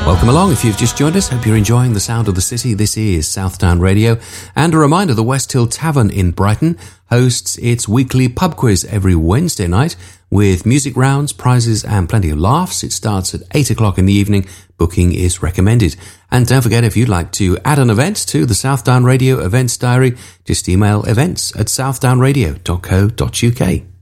Welcome along if you've just joined us. Hope you're enjoying the sound of the city. This is Southdown Radio. And a reminder, the West Hill Tavern in Brighton hosts its weekly pub quiz every Wednesday night with music rounds, prizes and plenty of laughs. It starts at 8 o'clock in the evening. Booking is recommended. And don't forget, if you'd like to add an event to the Southdown Radio events diary, just email events@southdownradio.co.uk.